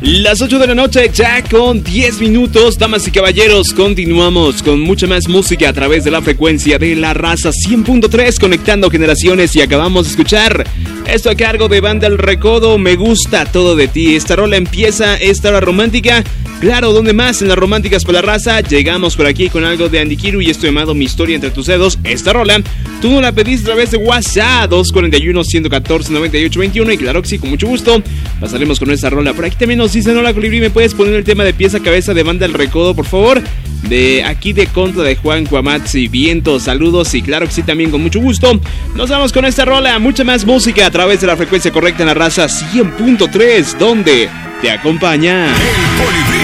Las 8 de la noche, ya con 10 minutos, damas y caballeros, continuamos con mucha más música a través de la frecuencia de La Raza 100.3, conectando generaciones, y acabamos de escuchar esto a cargo de Banda El Recodo, Me Gusta Todo de Ti. Esta rola empieza esta hora romántica. Claro, ¿dónde más? En las románticas por La Raza. Llegamos por aquí con algo de Andy Kiru y esto llamado Mi Historia Entre Tus Dedos. Esta rola, tú no la pediste a través de WhatsApp, 241-114-9821. Y claro que sí, con mucho gusto, pasaremos con esta rola. Por aquí también nos dicen: hola Colibrí, ¿me puedes poner el tema de Pieza Cabeza de Banda El Recodo, por favor? De aquí de Contra de Juan Cuamatzi Viento. Saludos, y claro que sí, también con mucho gusto. Nos vamos con esta rola, mucha más música a través de la frecuencia correcta en La Raza 100.3, donde te acompaña El Colibrí.